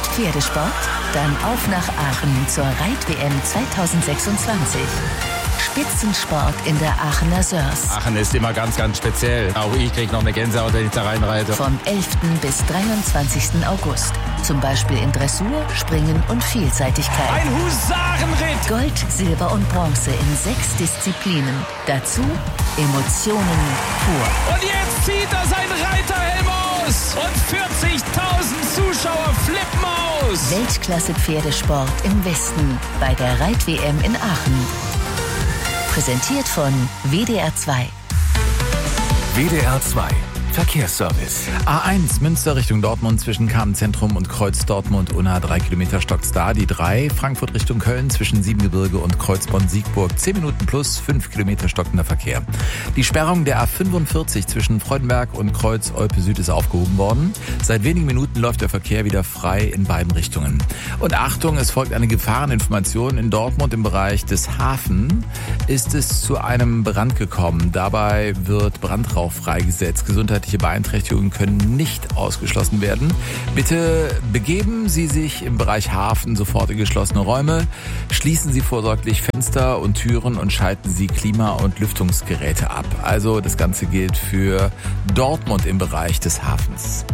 Pferdesport? Dann auf nach Aachen zur Reit-WM 2026. Spitzensport in der Aachener Sörs. Aachen ist immer ganz, ganz speziell. Auch ich kriege noch eine Gänsehaut, wenn ich da reinreite. Vom 11. bis 23. August. Zum Beispiel in Dressur, Springen und Vielseitigkeit. Ein Husarenritt! Gold, Silber und Bronze in 6 Disziplinen. Dazu Emotionen pur. Und jetzt zieht er sein Reiterhelm aus und 40.000 Zuschauer flippen aus. Weltklasse-Pferdesport im Westen bei der Reit-WM in Aachen. Präsentiert von WDR 2. WDR 2 Verkehrsservice. A1 Münster Richtung Dortmund zwischen Kahn-Zentrum und Kreuz Dortmund Unna 3 Kilometer stockt's da. Die 3 Frankfurt Richtung Köln zwischen Siebengebirge und Kreuzbonn-Siegburg 10 Minuten plus 5 Kilometer stockender Verkehr. Die Sperrung der A45 zwischen Freudenberg und Kreuz Olpe Süd ist aufgehoben worden. Seit wenigen Minuten läuft der Verkehr wieder frei in beiden Richtungen. Und Achtung, es folgt eine Gefahreninformation. In Dortmund im Bereich des Hafen ist es zu einem Brand gekommen. Dabei wird Brandrauch freigesetzt. Gesundheitliche Beeinträchtigungen können nicht ausgeschlossen werden. Bitte begeben Sie sich im Bereich Hafen sofort in geschlossene Räume. Schließen Sie vorsorglich Fenster und Türen und schalten Sie Klima- und Lüftungsgeräte ab. Also das Ganze gilt für Dortmund im Bereich des Hafens.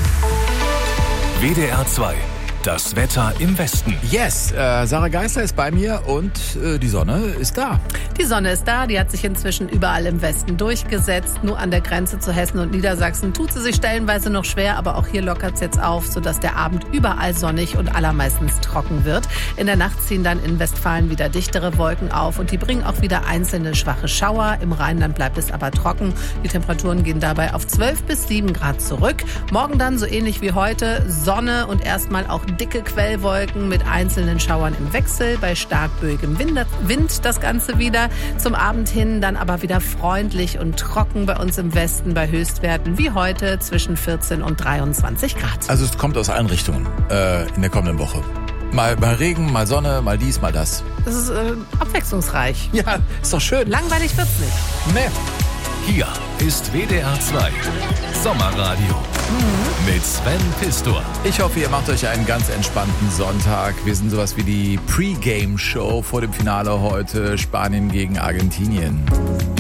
WDR 2. Das Wetter im Westen. Yes, Sarah Geisler ist bei mir und die Sonne ist da. Die Sonne ist da, die hat sich inzwischen überall im Westen durchgesetzt. Nur an der Grenze zu Hessen und Niedersachsen tut sie sich stellenweise noch schwer, aber auch hier lockert es jetzt auf, sodass der Abend überall sonnig und allermeistens trocken wird. In der Nacht ziehen dann in Westfalen wieder dichtere Wolken auf und die bringen auch wieder einzelne schwache Schauer. Im Rheinland bleibt es aber trocken. Die Temperaturen gehen dabei auf 12 bis 7 Grad zurück. Morgen dann so ähnlich wie heute Sonne und erstmal auch dicke Quellwolken mit einzelnen Schauern im Wechsel, bei stark böigem Wind das Ganze wieder. Zum Abend hin dann aber wieder freundlich und trocken bei uns im Westen bei Höchstwerten wie heute zwischen 14 und 23 Grad. Also es kommt aus allen Richtungen in der kommenden Woche. Mal Regen, mal Sonne, mal dies, mal das. Das ist abwechslungsreich. Ja, ist doch schön. Langweilig wird's nicht. Nee. Hier ist WDR 2 Sommerradio mit Sven Pistor. Ich hoffe, ihr macht euch einen ganz entspannten Sonntag. Wir sind sowas wie die Pre-Game-Show vor dem Finale heute Spanien gegen Argentinien.